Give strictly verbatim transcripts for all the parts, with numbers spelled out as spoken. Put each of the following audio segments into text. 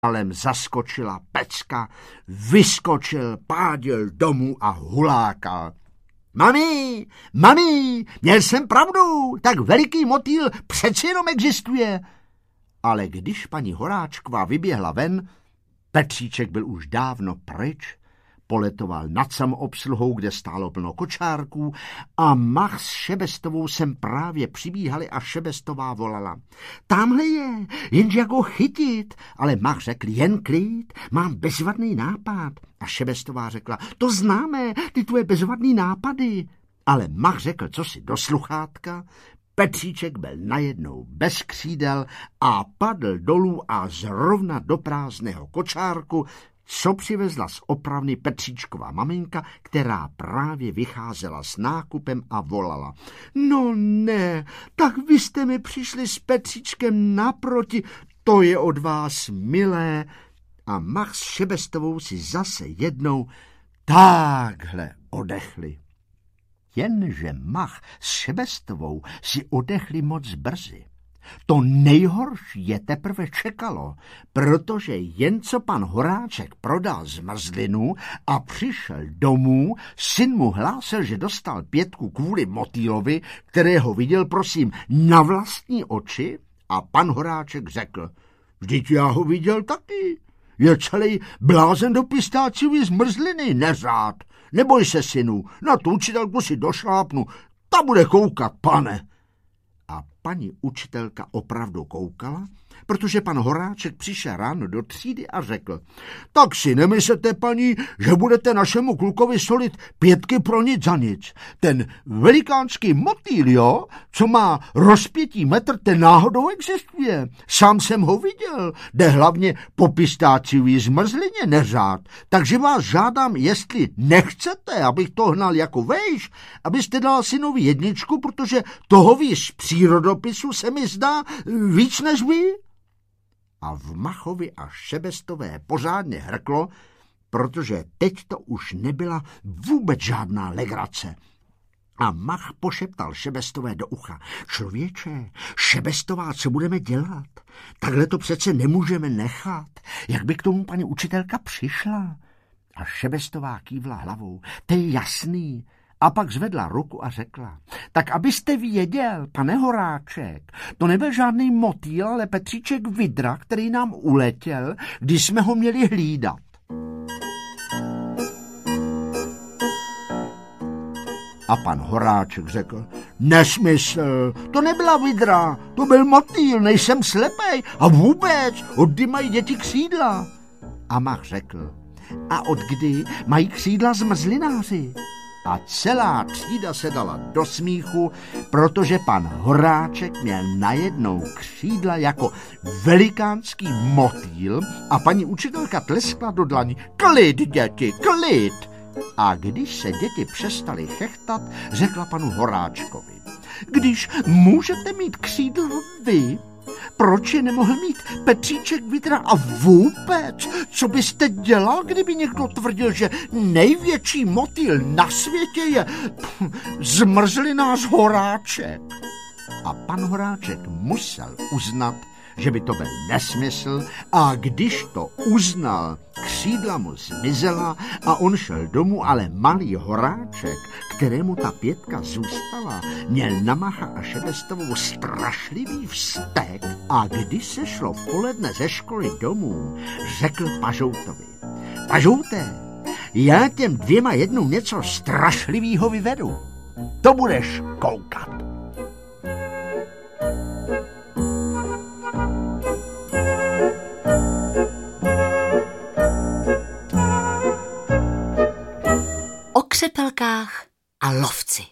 Alem zaskočila pecka, vyskočil, pádil domů a hulákal. Mami, mami, měl jsem pravdu, tak veliký motýl přeci jenom existuje. Ale když paní Horáčková vyběhla ven, Petříček byl už dávno pryč, poletoval nad samoobsluhou, kde stálo plno kočárků, a Mach s Šebestovou sem právě přibíhali a Šebestová volala. Tamhle je, jenže jak ho chytit, ale Mach řekl jen klid, mám bezvadný nápad. A Šebestová řekla, to známe, ty tvoje bezvadný nápady. Ale Mach řekl cosi do sluchátka, Petříček byl najednou bez křídel a padl dolů a zrovna do prázdného kočárku, co přivezla z opravny Petříčková maminka, která právě vycházela s nákupem a volala. No ne, tak vy jste mi přišli s Petříčkem naproti, to je od vás milé. A Mach s Šebestovou si zase jednou takhle odechli. Jenže Mach s Šebestovou si odechli moc brzy. To nejhorší je teprve čekalo, protože jen co pan Horáček prodal zmrzlinu a přišel domů, syn mu hlásil, že dostal pětku kvůli motýlovi, kterého viděl, prosím, na vlastní oči, a pan Horáček řekl, vždyť já ho viděl taky, je celý blázen do pistáciový zmrzliny, neřád. Neboj se, synu, na tu učitelku si došlápnu, ta bude koukat, pane. A paní učitelka opravdu koukala, protože pan Horáček přišel ráno do třídy a řekl, tak si nemyslete, paní, že budete našemu klukovi solit pětky pro nic za nic. Ten velikánský motýl, jo, co má rozpětí metr, ten náhodou existuje. Sám jsem ho viděl, jde hlavně po pistáciový zmrzlině, neřád. Takže vás žádám, jestli nechcete, abych to hnal jako vejš, abyste dal synovi jedničku, protože toho ví z přírodopisu se mi zdá víc než vy. A v Machovi a Šebestové pořádně hrklo, protože teď to už nebyla vůbec žádná legrace. A Mach pošeptal Šebestové do ucha. Člověče, Šebestová, co budeme dělat? Takhle to přece nemůžeme nechat. Jak by k tomu paní učitelka přišla? A Šebestová kývla hlavou. To je jasný. A pak zvedla ruku a řekla, tak abyste věděl, pane Horáček, to nebyl žádný motýl, ale Petříček Vidra, který nám uletěl, když jsme ho měli hlídat. A pan Horáček řekl, nesmysl, to nebyla vidra, to byl motýl, nejsem slepej a vůbec, odkdy mají děti křídla. A Mach řekl, a od kdy mají křídla zmrzlináři? A celá třída se dala do smíchu, protože pan Horáček měl najednou křídla jako velikánský motýl a paní učitelka tleskla do dlaní. Klid, děti, klid! A když se děti přestaly chechtat, řekla panu Horáčkovi. Když můžete mít křídla vy, proč je nemohl mít Petříček Vidra a vůbec? Co byste dělal, kdyby někdo tvrdil, že největší motýl na světě je zmrzlinář Horáček? A pan Horáček musel uznat, že by to byl nesmysl, a když to uznal, křídla mu zmizela a on šel domů, ale malý Horáček, kterému ta pětka zůstala, měl na Macha a Šebestovou strašlivý vztek a když se šlo v poledne ze školy domů, řekl Pažoutovi. Pažouté, já těm dvěma jednou něco strašlivýho vyvedu. To budeš koukat. O křepelkách a lovci.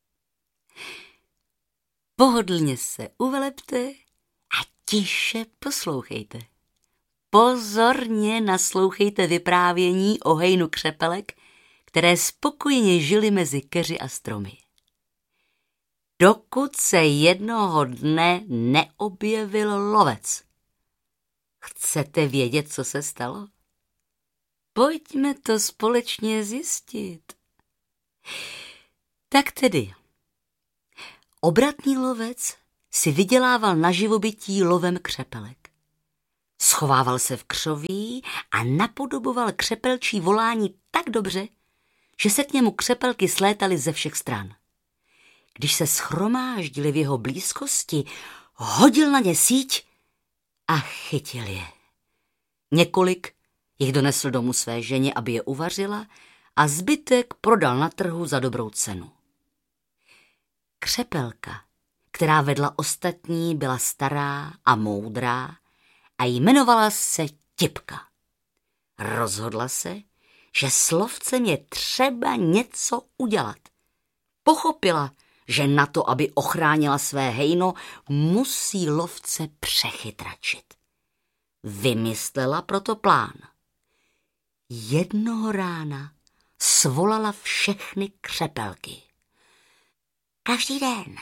Pohodlně se uvelepte a tiše poslouchejte. Pozorně naslouchejte vyprávění o hejnu křepelek, které spokojeně žili mezi keři a stromy. Dokud se jednoho dne neobjevil lovec. Chcete vědět, co se stalo? Pojďme to společně zjistit. Tak tedy, obratný lovec si vydělával na živobytí lovem křepelek. Schovával se v křoví a napodoboval křepelčí volání tak dobře, že se k němu křepelky slétaly ze všech stran. Když se shromáždili v jeho blízkosti, hodil na ně síť a chytil je. Několik jich donesl domů své ženě, aby je uvařila, a zbytek prodal na trhu za dobrou cenu. Křepelka, která vedla ostatní, byla stará a moudrá a jmenovala se Tipka. Rozhodla se, že s lovcem je třeba něco udělat. Pochopila, že na to, aby ochránila své hejno, musí lovce přechytračit. Vymyslela proto plán. Jednoho rána svolala všechny křepelky. Každý den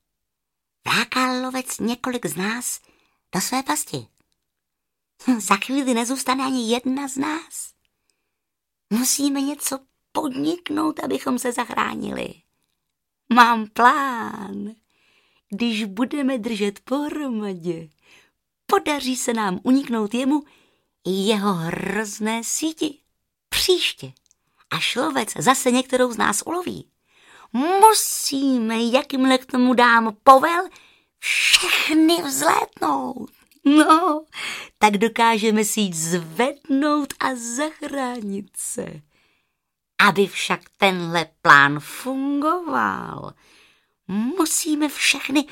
láká lovec několik z nás do své pasti. Za chvíli nezůstane ani jedna z nás. Musíme něco podniknout, abychom se zachránili. Mám plán. Když budeme držet pohromadě, podaří se nám uniknout jemu i jeho hrozné síti. Příště, až lovec zase některou z nás uloví, musíme, jakmile k tomu dám povel, všechny vzlétnout. No, tak dokážeme síť zvednout a zachránit se. Aby však tenhle plán fungoval, musíme všechny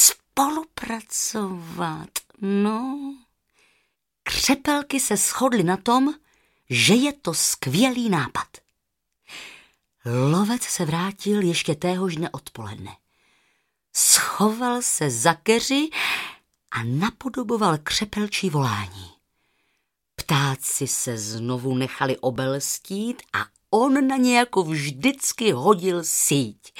spolupracovat. No, křepelky se shodly na tom, že je to skvělý nápad. Lovec se vrátil ještě téhož dne odpoledne. Schoval se za keři a napodoboval křepelčí volání. Ptáci se znovu nechali obelstít a on na ně jako vždycky hodil síť.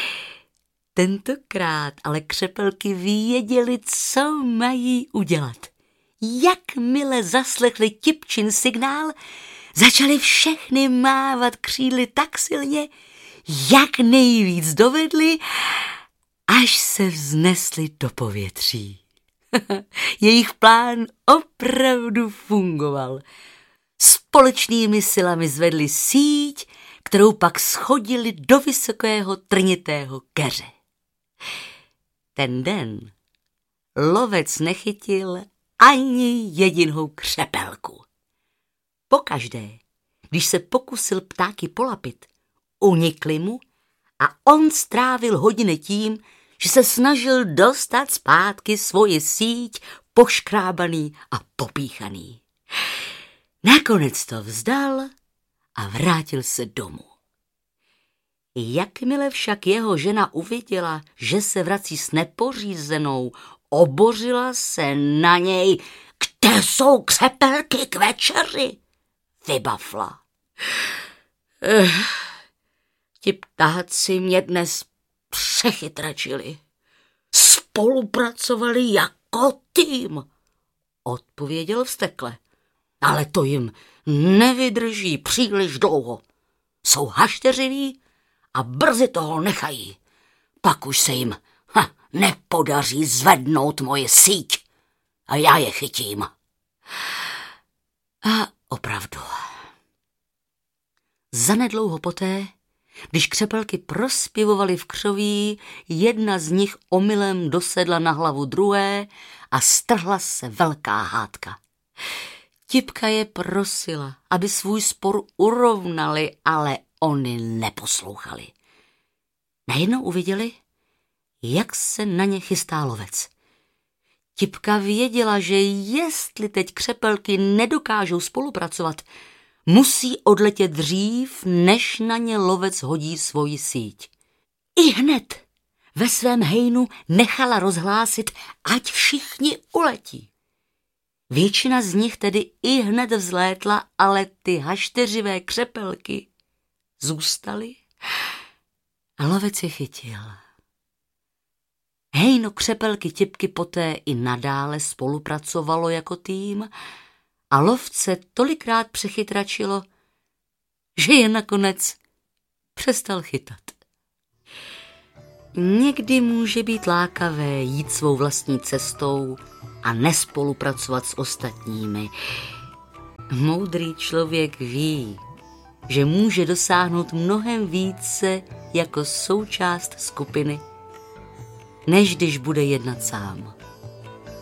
Tentokrát ale křepelky věděli, co mají udělat. Jakmile zaslechli Tipčin signál, začali všechny mávat křídly tak silně, jak nejvíc dovedli, až se vznesli do povětří. Jejich plán opravdu fungoval. Společnými silami zvedli síť, kterou pak shodili do vysokého trnitého keře. Ten den lovec nechytil ani jedinou křepelku. Pokaždé, když se pokusil ptáky polapit, unikli mu a on strávil hodiny tím, že se snažil dostat zpátky svoji síť, poškrábaný a popíchaný. Nakonec to vzdal a vrátil se domů. Jakmile však jeho žena uviděla, že se vrací s nepořízenou, obořila se na něj. Kde jsou křepelky k večeři? Vybafla. Eh, ti ptáci mě dnes přechytračili. Spolupracovali jako tým, odpověděl vztekle. Ale to jim nevydrží příliš dlouho. Jsou hašteřiví a brzy toho nechají. Pak už se jim ha, nepodaří zvednout moje síť a já je chytím. A opravdu. Zanedlouho poté, když křepelky prospěvovaly v křoví, jedna z nich omylem dosedla na hlavu druhé a strhla se velká hádka. Tipka je prosila, aby svůj spor urovnali, ale oni neposlouchali. Najednou uviděli, jak se na ně chystá lovec. Tipka věděla, že jestli teď křepelky nedokážou spolupracovat, musí odletět dřív, než na ně lovec hodí svoji síť. I hned ve svém hejnu nechala rozhlásit, ať všichni uletí. Většina z nich tedy i hned vzlétla, ale ty hašteřivé křepelky zůstaly a lovec je chytil. Hejno křepelky Tipky poté i nadále spolupracovalo jako tým a lovce tolikrát přechytračilo, že je nakonec přestal chytat. Někdy může být lákavé jít svou vlastní cestou a nespolupracovat s ostatními. Moudrý člověk ví, že může dosáhnout mnohem více jako součást skupiny, než když bude jednat sám.